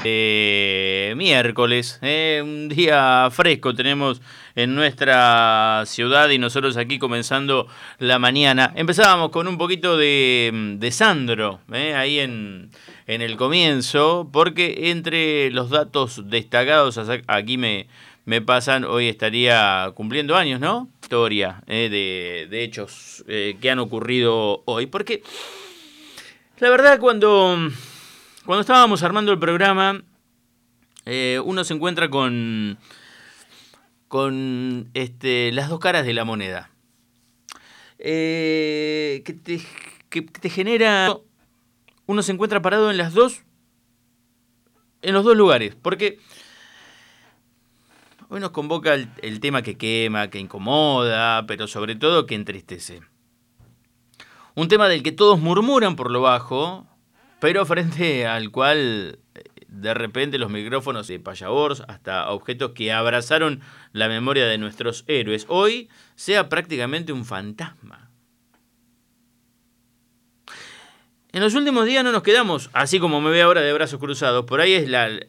Miércoles, un día fresco tenemos en nuestra ciudad y nosotros aquí comenzando la mañana. Empezábamos con un poquito de Sandro, ahí en el comienzo, porque entre los datos destacados aquí me pasan, hoy estaría cumpliendo años, ¿no? Historia de hechos que han ocurrido hoy, porque la verdad cuando estábamos armando el programa, uno se encuentra con las dos caras de la moneda. Que te genera... Uno se encuentra parado en los dos lugares. Porque hoy nos convoca el tema que quema, que incomoda, pero sobre todo que entristece. Un tema del que todos murmuran por lo bajo, pero frente al cual de repente los micrófonos de payabors hasta objetos que abrazaron la memoria de nuestros héroes, hoy sea prácticamente un fantasma. En los últimos días no nos quedamos, así como me ve ahora de brazos cruzados, por ahí es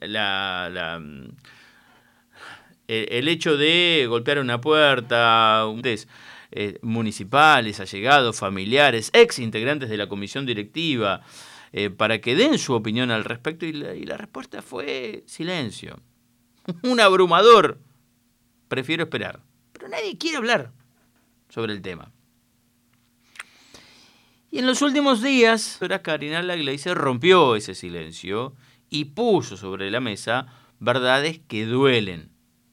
el hecho de golpear una puerta, municipales, allegados, familiares, ex integrantes de la comisión directiva, para que den su opinión al respecto, y la respuesta fue silencio. Un abrumador. Prefiero esperar. Pero nadie quiere hablar sobre el tema. Y en los últimos días, Karina Laglaise rompió ese silencio y puso sobre la mesa verdades que duelen.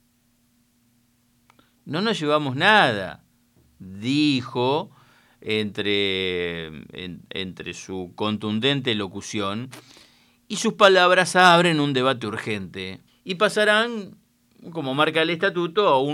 No nos llevamos nada, dijo entre su contundente locución, y sus palabras abren un debate urgente y pasarán, como marca el estatuto, a un